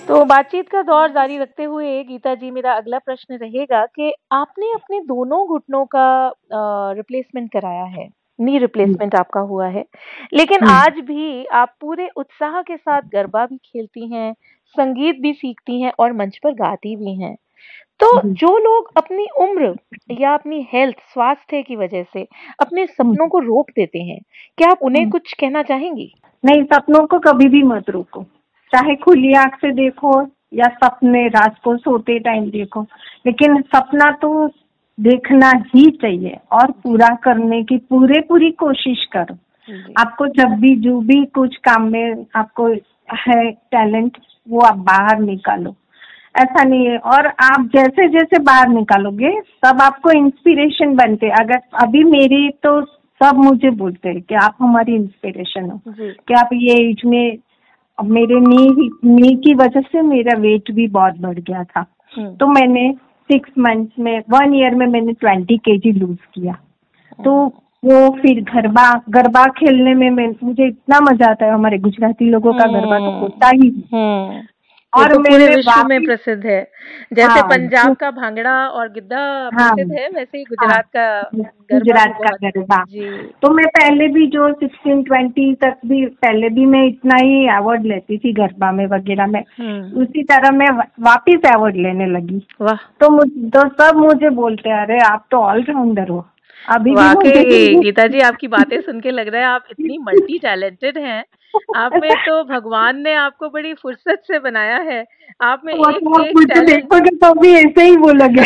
तो बातचीत का दौर जारी रखते हुए गीता जी, मेरा अगला प्रश्न रहेगा कि आपने अपने दोनों घुटनों का रिप्लेसमेंट कराया है, नी हम्म, रिप्लेसमेंट आपका हुआ है, लेकिन हम्म, आज भी आप पूरे उत्साह के साथ गरबा भी खेलती हैं, संगीत भी सीखती हैं और मंच पर गाती भी हैं। तो जी, जो लोग अपनी उम्र या अपनी स्वास्थ्य की वजह से अपने हम्म, सपनों को रोक देते हैं, क्या आप उन्हें हम्म। कुछ कहना चाहेंगी? नहीं, सपनों को कभी भी मत रोको, चाहे खुली आंख से देखो या सपने रात को सोते टाइम देखो, लेकिन सपना तो देखना ही चाहिए और जी, पूरा करने की पूरी कोशिश करो। जी। आपको जब भी जो भी कुछ काम में आपको है टैलेंट, वो आप बाहर निकालो। ऐसा नहीं है, और आप जैसे जैसे बाहर निकालोगे सब आपको इंस्पिरेशन बनते। अगर अभी मेरी तो सब मुझे बोलते हैं कि आप हमारी इंस्पिरेशन हो, जी। कि आप ये एज में। अब मेरे नी की वजह से मेरा वेट भी बहुत बढ़ गया था, हुँ। तो मैंने 6 मंथ्स में 1 ईयर में मैंने 20 kg लूज किया। तो हुँ। वो फिर गरबा गरबा खेलने में मुझे इतना मजा आता है। हमारे गुजराती लोगों का गरबा तो हुँ, होता ही है। हुँ। ये और तो पूरे मैंने विश्व में वापिस, प्रसिद्ध है। जैसे हाँ पंजाब का भांगड़ा और गिद्धा हाँ, प्रसिद्ध है, वैसे ही हाँ, गुजरात का गरबा भी गुजरात का बहुत। गरबा। जी। तो मैं पहले भी जो 16-20 तक भी पहले भी मैं इतना ही अवार्ड लेती थी गरबा में वगैरह में, हुँ। उसी तरह मैं वापिस अवार्ड लेने लगी। वाह! तो सब मुझे बोलते हैं, अरे आप तो ऑलराउंडर हो। अभी भी मुझे वाक़ई गीता जी, आपकी बातें सुन के लग रहा है आप इतनी मल्टी टैलेंटेड हैं। आप में तो भगवान ने आपको बड़ी फुर्सत से बनाया है। आप में वो तो आप एक-एक मुझे टैलेंट। देखोगे तो भी ऐसे ही बोलोगे।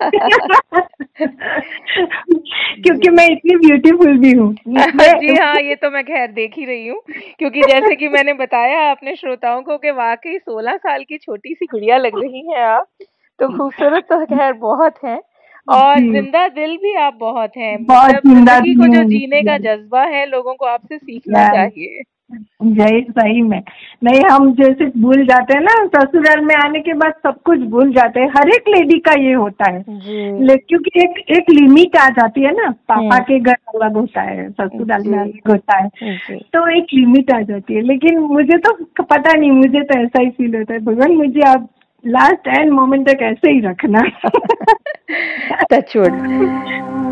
क्योंकि जी। मैं इतनी ब्यूटीफुल भी हूँ। जी हाँ, ये तो मैं ख़ैर देख ही रही हूँ, क्योंकि जैसे कि मैंने बताया अपने श्रोताओं को कि वाक़ई 16 साल की छोटी-सी गुड़िया लग रही हैं आप। तो खूबसूरत तो ख़ैर बहुत हैं और जी, ज़िंदा दिल भी आप बहुत हैं। बहुत मतलब जिंदा ज़िंदगी को दिली जो हूँ। जीने का जज़्बा है, लोगों को आपसे सीखना यार, चाहिए। जय सही में। नहीं, हम जैसे भूल जाते हैं ना, ससुराल में आने के बाद सब कुछ भूल जाते हैं। हर एक लेडी का ये होता है। जी। क्योंकि एक एक लिमिट आ जाती है ना, पापा हुँ। के घर अलग होता है, ससुराल में जी, अलग होता है। जी। तो एक लिमिट आ जाती है, लेकिन मुझे तो पता नहीं, मुझे तो ऐसा ही फील होता है, भगवान मुझे आप लास्ट एंड मोमेंट तक ऐसे ही रखना। Touch wood.